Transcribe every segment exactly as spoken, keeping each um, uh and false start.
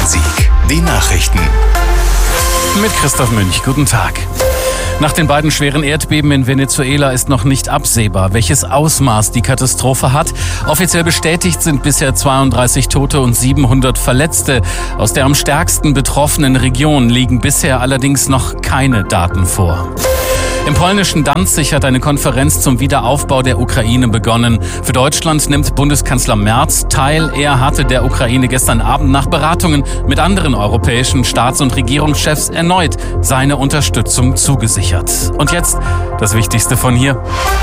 Rhein-Sieg. Die Nachrichten. Mit Christoph Münch. Guten Tag. Nach den beiden schweren Erdbeben in Venezuela ist noch nicht absehbar, welches Ausmaß die Katastrophe hat. Offiziell bestätigt sind bisher zweiunddreißig Tote und siebenhundert Verletzte. Aus der am stärksten betroffenen Region liegen bisher allerdings noch keine Daten vor. Im polnischen Danzig hat eine Konferenz zum Wiederaufbau der Ukraine begonnen. Für Deutschland nimmt Bundeskanzler Merz teil. Er hatte der Ukraine gestern Abend nach Beratungen mit anderen europäischen Staats- und Regierungschefs erneut seine Unterstützung zugesichert. Und jetzt das Wichtigste von hier.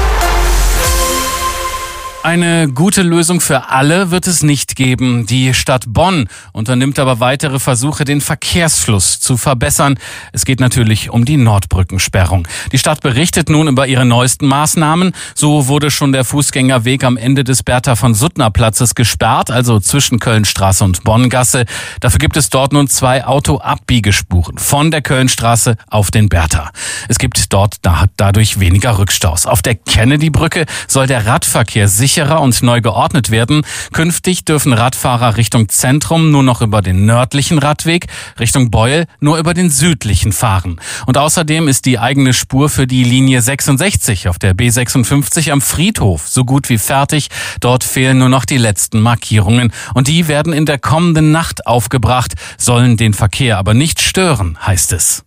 Eine gute Lösung für alle wird es nicht geben. Die Stadt Bonn unternimmt aber weitere Versuche, den Verkehrsfluss zu verbessern. Es geht natürlich um die Nordbrückensperrung. Die Stadt berichtet nun über ihre neuesten Maßnahmen. So wurde schon der Fußgängerweg am Ende des Bertha-von-Suttner-Platzes gesperrt, also zwischen Kölnstraße und Bonngasse. Dafür gibt es dort nun zwei Autoabbiegespuren von der Kölnstraße auf den Bertha. Es gibt dort dadurch weniger Rückstaus. Auf der Kennedy-Brücke soll der Radverkehr sicher sicherer und neu geordnet werden. Künftig dürfen Radfahrer Richtung Zentrum nur noch über den nördlichen Radweg, Richtung Beuel nur über den südlichen fahren. Und außerdem ist die eigene Spur für die Linie sechsundsechzig auf der B sechsundfünfzig am Friedhof so gut wie fertig. Dort fehlen nur noch die letzten Markierungen. Und die werden in der kommenden Nacht aufgebracht, sollen den Verkehr aber nicht stören, heißt es.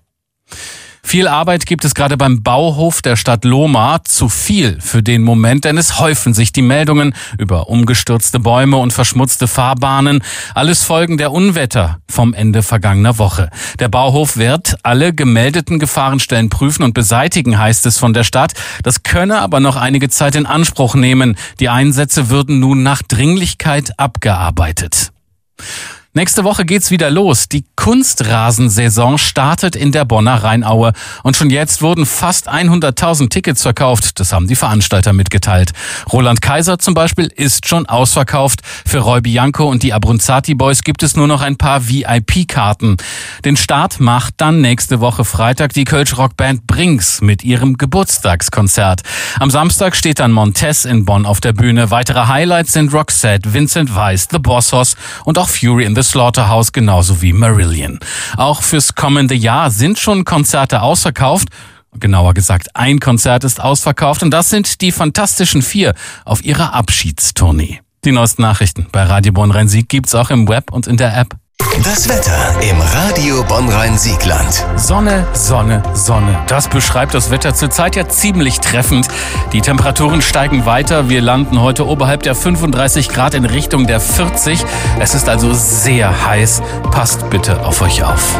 Viel Arbeit gibt es gerade beim Bauhof der Stadt Lohmar. Zu viel für den Moment, denn es häufen sich die Meldungen über umgestürzte Bäume und verschmutzte Fahrbahnen. Alles Folgen der Unwetter vom Ende vergangener Woche. Der Bauhof wird alle gemeldeten Gefahrenstellen prüfen und beseitigen, heißt es von der Stadt. Das könne aber noch einige Zeit in Anspruch nehmen. Die Einsätze würden nun nach Dringlichkeit abgearbeitet. Nächste Woche geht's wieder los. Die Kunstrasensaison startet in der Bonner Rheinaue. Und schon jetzt wurden fast hunderttausend Tickets verkauft. Das haben die Veranstalter mitgeteilt. Roland Kaiser zum Beispiel ist schon ausverkauft. Für Roy Bianco und die Abruzzati Boys gibt es nur noch ein paar V I P-Karten. Den Start macht dann nächste Woche Freitag die Kölsch-Rockband Brinks mit ihrem Geburtstagskonzert. Am Samstag steht dann Montez in Bonn auf der Bühne. Weitere Highlights sind Roxette, Vincent Weiss, The Boss Hoss und auch Fury in the Slaughterhouse, genauso wie Marillion. Auch fürs kommende Jahr sind schon Konzerte ausverkauft. Genauer gesagt, ein Konzert ist ausverkauft und das sind die Fantastischen Vier auf ihrer Abschiedstournee. Die neuesten Nachrichten bei Radio Bonn-Rhein-Sieg gibt's auch im Web und in der App. Das Wetter im Radio Bonn-Rhein-Siegland. Sonne, Sonne, Sonne. Das beschreibt das Wetter zurzeit ja ziemlich treffend. Die Temperaturen steigen weiter. Wir landen heute oberhalb der fünfunddreißig Grad in Richtung der vierzig. Es ist also sehr heiß. Passt bitte auf euch auf.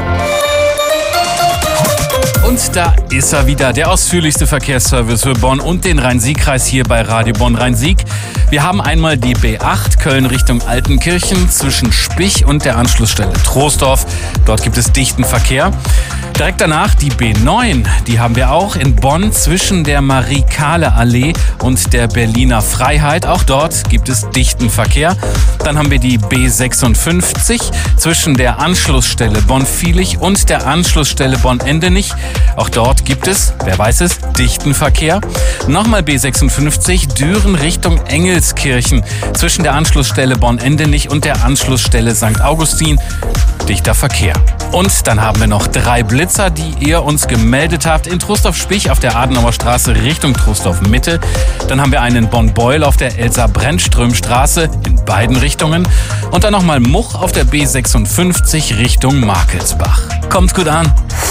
Und da ist er wieder, der ausführlichste Verkehrsservice für Bonn und den Rhein-Sieg-Kreis hier bei Radio Bonn-Rhein-Sieg. Wir haben einmal die B acht Köln Richtung Altenkirchen zwischen Spich und der Anschlussstelle Troisdorf. Dort gibt es dichten Verkehr. Direkt danach die B neun, die haben wir auch in Bonn zwischen der Marie-Kahle-Allee und der Berliner Freiheit. Auch dort gibt es dichten Verkehr. Dann haben wir die B sechsundfünfzig zwischen der Anschlussstelle Bonn-Viehlich und der Anschlussstelle Bonn-Endenich. Auch dort gibt es, wer weiß es, dichten Verkehr. Nochmal B sechsundfünfzig, Düren Richtung Engelskirchen zwischen der Anschlussstelle Bonn-Endenich und der Anschlussstelle Sankt Augustin. Dichter Verkehr. Und dann haben wir noch drei Blitzer, die ihr uns gemeldet habt. In Trostorf-Spich auf der Adenauer Straße Richtung Trostorf-Mitte. Dann haben wir einen Bonn-Beul auf der Elsa-Brennström-Straße in beiden Richtungen. Und dann nochmal Much auf der B sechsundfünfzig Richtung Markelsbach. Kommt gut an.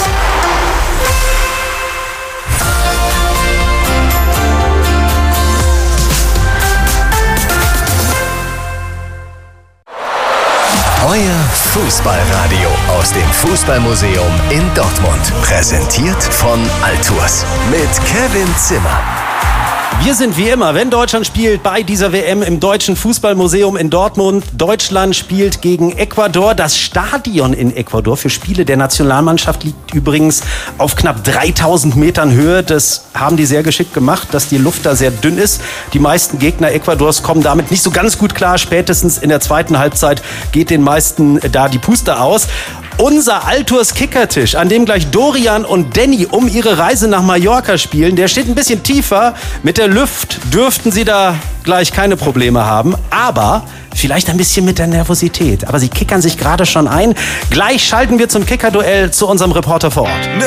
Euer Fußballradio aus dem Fußballmuseum in Dortmund. Präsentiert von Altours mit Kevin Zimmer. Wir sind wie immer, wenn Deutschland spielt, bei dieser W M im Deutschen Fußballmuseum in Dortmund. Deutschland spielt gegen Ecuador. Das Stadion in Ecuador für Spiele der Nationalmannschaft liegt übrigens auf knapp dreitausend Metern Höhe. Das haben die sehr geschickt gemacht, dass die Luft da sehr dünn ist. Die meisten Gegner Ecuadors kommen damit nicht so ganz gut klar. Spätestens in der zweiten Halbzeit geht den meisten da die Puste aus. Unser Altours Kickertisch, an dem gleich Dorian und Danny um ihre Reise nach Mallorca spielen, der steht ein bisschen tiefer. Mit der Luft dürften sie da gleich keine Probleme haben, aber vielleicht ein bisschen mit der Nervosität. Aber sie kickern sich gerade schon ein. Gleich schalten wir zum Kickerduell zu unserem Reporter vor Ort.